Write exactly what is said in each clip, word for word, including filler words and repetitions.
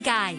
界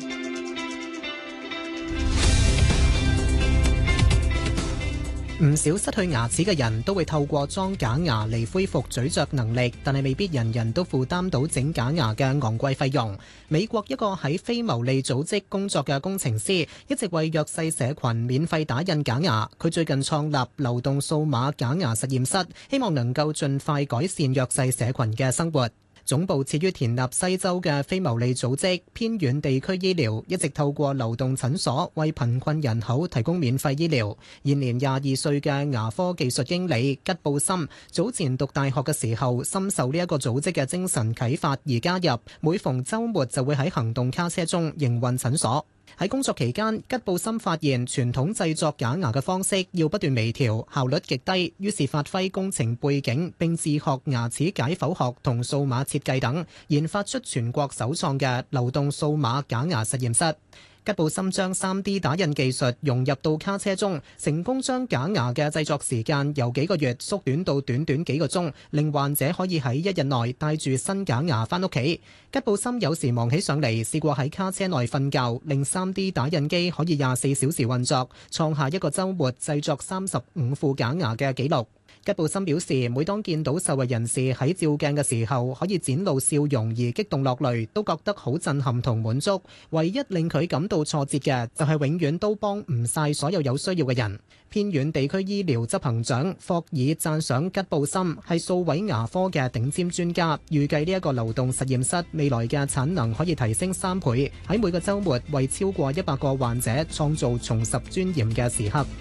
唔少失去牙齒嘅人都會透過裝假牙嚟恢復咀嚼能力，但係未必人人都負擔到整假牙嘅昂貴費用。美國一個喺非牟利組織工作嘅工程師一直為弱勢社群免費打印假牙。佢最近創立流動數碼假牙實驗室，希望能夠盡快改善弱勢社群嘅生活。總部設於田納西州嘅非牟利組織偏遠地區醫療一直透過流動診所為貧困人口提供免費醫療。現年廿二歲嘅牙科技術經理吉布森早前讀大學嘅時候，深受呢一個組織嘅精神啟發而加入，每逢週末就會喺行動卡車中營運診所。喺工作期間，吉布森發現傳統製作假牙嘅方式要不斷微調，效率極低，於是發揮工程背景並自學牙齒解剖學同數碼設計等，研發出全國首創嘅流動數碼假牙實驗室。吉布森將 三 D 打印技術融入到卡車中，成功將假牙嘅製作時間由幾個月縮短到短短幾個鐘，令患者可以喺一日內帶住新假牙返屋企。吉布森有時忙起上嚟，試過喺卡車內瞓覺，令 三 D 打印機可以廿四小時運作，創下一個週末製作三十五副假牙嘅紀錄。吉布森表示，每當見到受惠人士喺照鏡嘅時候可以展露笑容而激動落淚，都覺得好震撼同滿足。唯一令佢感到挫折嘅就係永遠都幫唔晒所有有需要嘅人。偏遠地區醫療執行長霍爾讚賞吉布森係數位牙科嘅頂尖專家，預計呢一個流動實驗室未來嘅產能可以提升三倍，喺每個週末為超過一百個患者創造重拾尊嚴嘅時刻。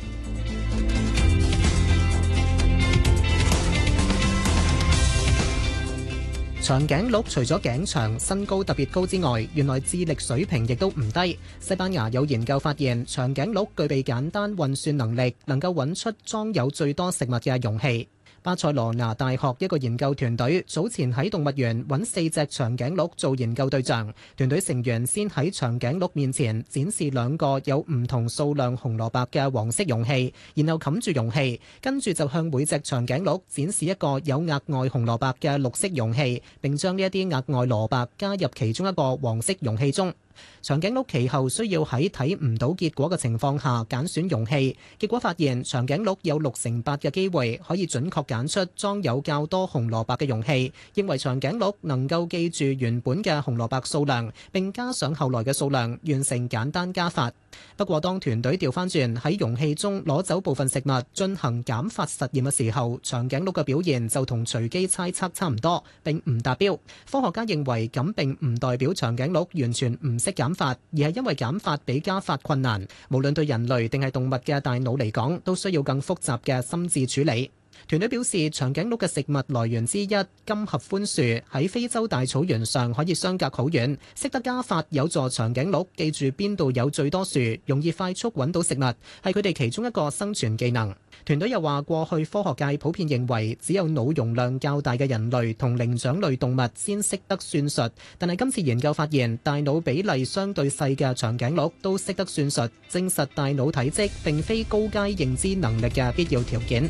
長頸鹿除咗頸長、身高特別高之外，原來智力水平亦都唔低。西班牙有研究發現，長頸鹿具備簡單運算能力，能夠揾出裝有最多食物嘅容器。巴塞羅那大學一個研究團隊早前喺動物園揾四隻長頸鹿做研究對象，團隊成員先喺長頸鹿面前展示兩個有唔同數量紅蘿蔔嘅黃色容器，然後冚住容器，跟住就向每隻長頸鹿展示一個有額外紅蘿蔔嘅綠色容器，並將呢一啲額外蘿蔔加入其中一個黃色容器中。長頸鹿其後需要喺睇唔到結果嘅情況下揀選容器，結果發現長頸鹿有六成八嘅機會可以準確揀出裝有較多紅蘿蔔嘅容器，認為長頸鹿能夠記住原本嘅紅蘿蔔數量，並加上後來嘅數量，完成簡單加法。不過當團隊調翻轉喺容器中攞走部分食物進行減法實驗嘅時候，長頸鹿嘅表現就同隨機猜測差唔多，並唔達標。科學家認為咁並唔代表長頸鹿完全唔識減法，而係因為減法比加法困難，無論對人類定係動物嘅大腦嚟講，都需要更複雜嘅心智處理。團隊表示，長頸鹿嘅食物來源之一金合歡樹喺非洲大草原上可以相隔好遠，識得加法有助長頸鹿記住邊度有最多樹，容易快速揾到食物，係佢哋其中一個生存技能。團隊又話，過去科學界普遍認為只有腦容量較大嘅人類同靈長類動物先識得算術，但係今次研究發現，大腦比例相對細嘅長頸鹿都識得算術，證實大腦體積並非高階認知能力嘅必要條件。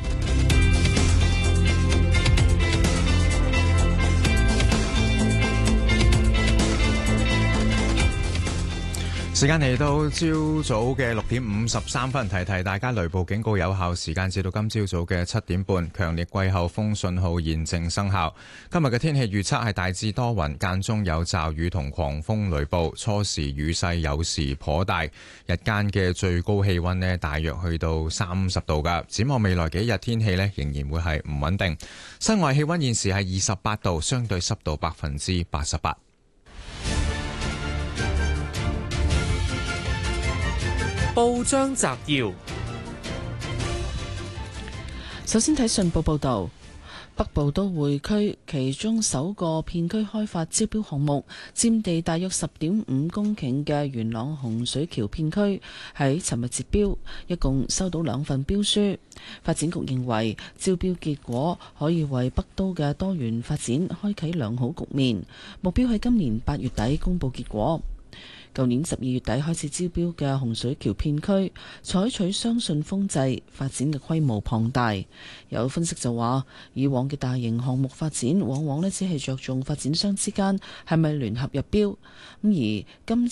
時間嚟到朝早嘅六點五十三分，提提大家雷暴警告有效時間至到今朝早嘅七點半，強烈季候風信號現正生效。今日嘅天氣預測係大致多雲，間中有驟雨同狂風雷暴，初時雨勢有時頗大，日間嘅最高氣溫呢大約去到三十度噶。展望未來幾日天氣呢仍然會係唔穩定。室外氣溫現時係二十八度，相對濕度百分之八十八。 報章摘要：首先睇信報報道，北部都會區其中首個片區開發招標項目，佔地大約十點五公頃嘅元朗洪水橋片區，喺尋日截標，一共收到兩份標書。發展局認為招標結果可以為北都嘅多元發展開啟良好局面，目標喺今年八月底公佈結果。 舊年十二月底開始招標嘅洪水橋片區，採取雙信封制，發展嘅規模龐大。有分析就話，以往嘅大型項目發展往往呢只係着重發展商之間係咪聯合入標，咁而今